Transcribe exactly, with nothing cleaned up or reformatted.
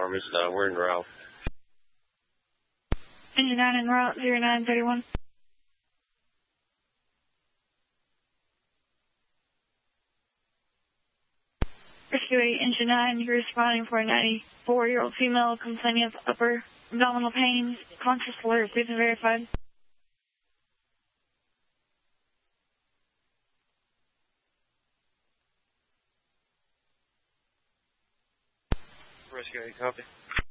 alarm is done. We're en route. Engine nine en route, zero nine thirty-one. Rescue eight, Engine nine, you're responding for a ninety-four-year-old female complaining of upper abdominal pain. Conscious alert, please and verified. Rescue eight, copy.